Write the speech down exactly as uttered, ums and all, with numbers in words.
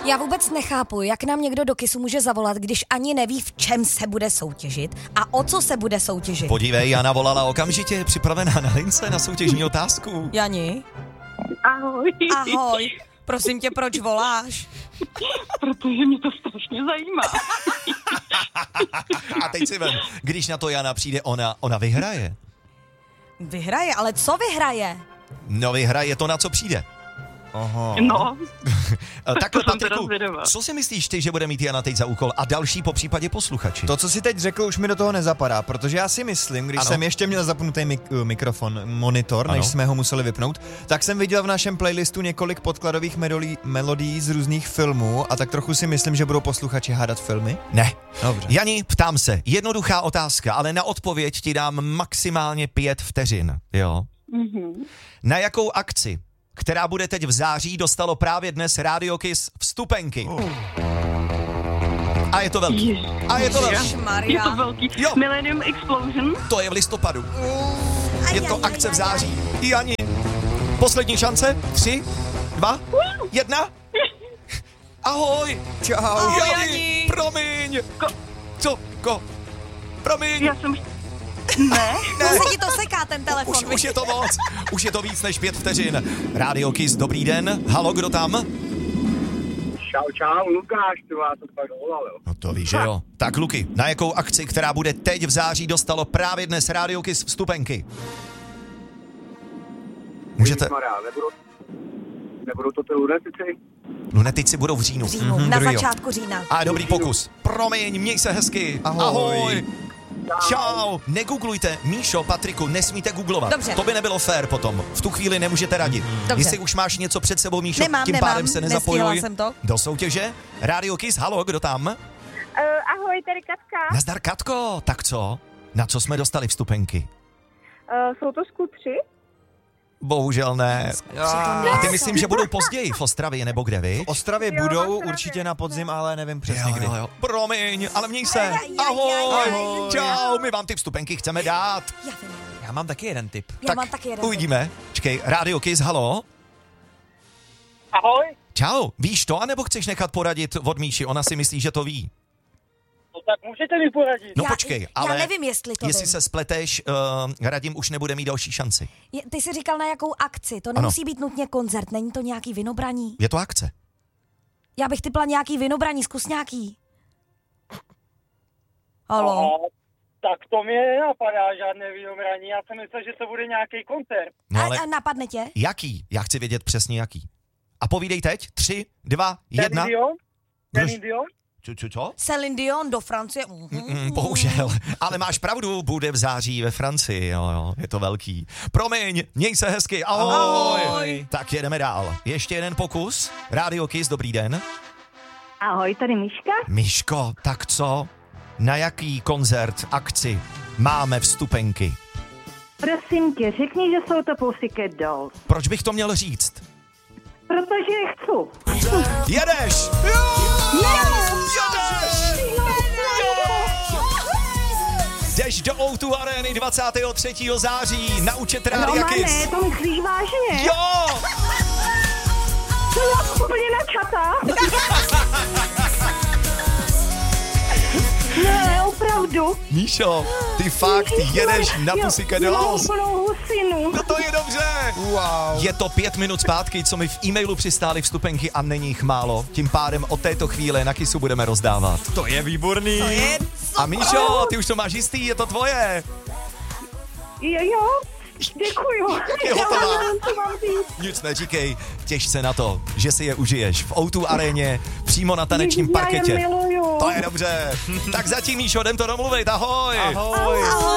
Já vůbec nechápu, jak nám někdo do Kissu může zavolat, když ani neví, v čem se bude soutěžit a o co se bude soutěžit. Podívej, Jana volala okamžitě, je připravená na lince na soutěžní otázku. Jani? Ahoj. Ahoj. Prosím tě, proč voláš? Protože mě to strašně zajímá. A teď si vem, když na to Jana přijde, ona, ona vyhraje. Vyhraje, ale co vyhraje? No vyhraje to, na co přijde. Aha. No. Takhle, Patriku, co si myslíš ty, že bude mít Jana teď za úkol a další po případě posluchači? To, co si teď řekl, už mi do toho nezapadá, protože já si myslím, když ano. jsem ještě měl zapnutý mik- mikrofon, monitor, ano. než jsme ho museli vypnout, tak jsem viděl v našem playlistu několik podkladových medolí, melodií z různých filmů a tak trochu si myslím, že budou posluchači hádat filmy. Ne. Dobře. Jani, ptám se, jednoduchá otázka, ale na odpověď ti dám maximálně pět vteřin, jo? Mm-hmm. Na jakou akci, která bude teď v září, dostalo právě dnes Radio Kiss vstupenky? Oh. A je to velký. A je to velký. Je to velký. Jo. Millennium Explosion. To je v listopadu. Je to akce v září. Jani. Poslední šance. Tři, dva, jedna. Ahoj. Čau. Ahoj, Jani. Jani. Promiň. Ko. Co? Ko? Promiň. Já jsem... Ne? No se ti to seká, ten telefon. Už, už je to moc. Už je to víc než pět vteřin. Radio Kiss, dobrý den. Halo, kdo tam? Čau, čau, Lukáš, ty vás to pak volal, jo. No to víš, že jo. Tak Luky, na jakou akci, která bude teď v září, dostalo právě dnes Radio Kiss vstupenky? Můžete... Ježišmarja, nebudou, nebudou to ty lunetici? Lunetici budou v říjnu. V říjnu, Mhm, na druhýho. začátku října. A dobrý pokus. Promiň, měj se hezky. Ahoj. Ahoj. Čau. Negooglujte, Míšo, Patriku, nesmíte googlovat. Dobře. To by nebylo fér potom. V tu chvíli nemůžete radit. Dobře. Jestli už máš něco před sebou, Míšo, Nemám, tím nemám, pádem se nezapojuj nestihla jsem to. do soutěže. Radio Kiss, halo, kdo tam? Uh, ahoj, tady Katka. Nazdar, Katko. Tak co? Na co jsme dostali vstupenky? Uh, jsou to skutři? Bohužel ne. A ty myslím, že budou později v Ostravě nebo kde, vy? V Ostravě Jo, budou Ostravě. určitě na podzim, ale nevím přesně Jo, kdy. jo, jo. Promiň, ale měj se. Aj, aj, aj, Ahoj. aj, aj. Čau, my vám ty vstupenky chceme dát. Já vím. Já mám taky jeden tip. Já Tak mám taky jeden. uvidíme. Čekej, Radio Kiss, halo? Ahoj. Čau, víš to, anebo chceš nechat poradit od Míši? Ona si myslí, že to ví. No tak můžete mi poradit. No Já- počkej, ale Já nevím, jestli to jestli vím. se spleteš, uh, Radim už nebude mít další šanci. Je, ty jsi říkal na jakou akci, to nemusí být nutně koncert, není to nějaký vinobraní? Je to akce. Já bych typla nějaký vinobraní, zkus nějaký. Halo? No, tak to mě nenapadá žádné vynobraní. Já jsem myslel, že to bude nějaký koncert. No A, ale a napadne tě? jaký? Já chci vědět přesně jaký. A povídej teď. Tři, dva, jedna. Celine Dion? Kdož- Celine Dion? Co, co, co? Celine Dion do Francie. Mhm. Mm, bohužel, ale máš pravdu, bude v září ve Francii, jo, jo, je to velký. Promiň, měj se hezky, ahoj. Ahoj. Tak jedeme dál. Ještě jeden pokus. Radio Kiss, dobrý den. Ahoj, tady Míška. Míško, tak co? Na jaký koncert, akci máme vstupenky? Prosím tě, řekni, že jsou to Pussycat Dolls. Proč bych to měl říct? Protože je chci. Jedeš! Jo! Jedeš! Jdeš do ó dva Areny dvacátého třetího září na účet Rádia Kiss. Romane, to myslíš vážně? Jo! To já úplně načata. Ne, opravdu. Míšo, ty fakt jedeš na Pussycat Dolls. úplnou husinu. No to je dobře. Wow. Je to pět minut zpátky, co mi v e-mailu přistály vstupenky a není jich málo. Tím pádem od této chvíle na Kissu budeme rozdávat. To je výborný. To je A Míšo, ty už to máš jistý, je to tvoje. Jo, jo. Děkuju. Je hotová. Já nevím, co mám říct. Nic neříkej, těš se na to, že si je užiješ v ó dva aréně, přímo na tanečním Já je parketě. miluju. To je dobře. Tak zatím, Míšo, jdem to domluvit, ahoj. Ahoj.